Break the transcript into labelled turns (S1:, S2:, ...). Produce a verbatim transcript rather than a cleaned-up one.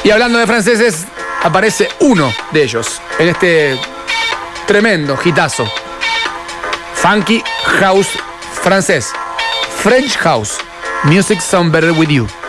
S1: Y hablando de franceses, aparece uno de ellos en este tremendo hitazo. Funky House francés. French House. Music Sound Better With You.